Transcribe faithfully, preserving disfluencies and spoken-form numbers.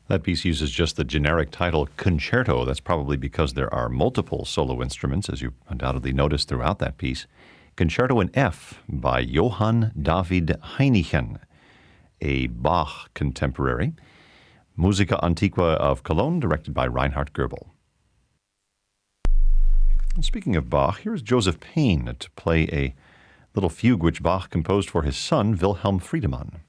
That piece uses just the generic title concerto. That's probably because there are multiple solo instruments, as you undoubtedly noticed throughout that piece. Concerto in F by Johann David Heinichen, a Bach contemporary. Musica Antiqua of Cologne, directed by Reinhard Goebel. And speaking of Bach, here's Joseph Payne to play a little fugue which Bach composed for his son, Wilhelm Friedemann.